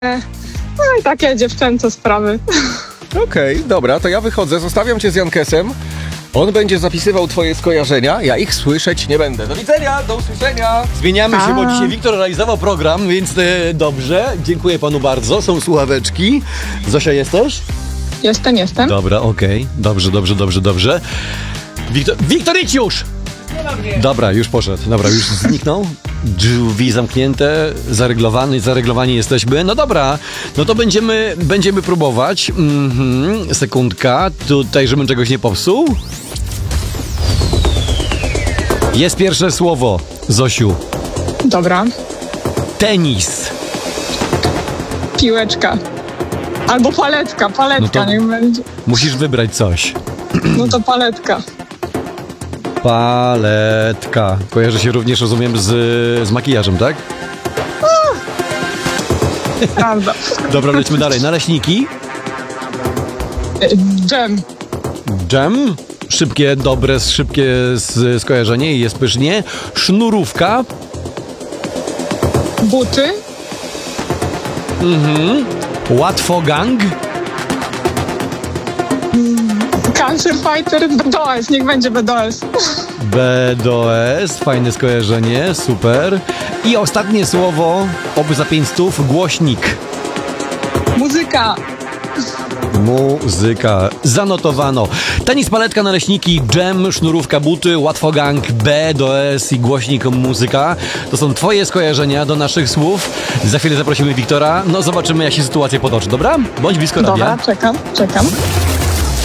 No i takie dziewczęce sprawy. Okej, dobra, to ja wychodzę, zostawiam cię z Jankesem. On będzie zapisywał twoje skojarzenia, ja ich słyszeć nie będę. Do widzenia, do usłyszenia. Zmieniamy się, bo dzisiaj Wiktor realizował program, więc dobrze. Dziękuję panu bardzo. Są słuchaweczki. Zosia, jesteś? Jestem. Dobra, okej. Dobrze. Wiktor, idź już! Dobra, już poszedł. Dobra, już zniknął. Drzwi zamknięte, zareglowani jesteśmy. No dobra, no to będziemy próbować. Sekundka, tutaj, żebym czegoś nie popsuł. Jest pierwsze słowo, Zosiu. Dobra. Tenis. Piłeczka. Albo paletka, No to- niech będzie. Musisz wybrać coś. No to paletka. Paletka. Kojarzy się również, rozumiem, z makijażem, tak? Prawda. Dobra, lećmy dalej. Naleśniki. Dżem. Dżem. Szybkie skojarzenie i jest pysznie. Sznurówka. Buty. Łatwogang. Cancer Fighter. BDOS, niech będzie BDOS. BDOS. Fajne skojarzenie. Super. I ostatnie słowo, oby za 500, głośnik. Muzyka. Muzyka. Zanotowano. Tenis, paletka, naleśniki, dżem, sznurówka, buty, łatwogang, BDOS i głośnik, muzyka. To są twoje skojarzenia do naszych słów. Za chwilę zaprosimy Wiktora. No zobaczymy, jak się sytuacja potoczy, dobra? Bądź blisko radia. Dobra, czekam.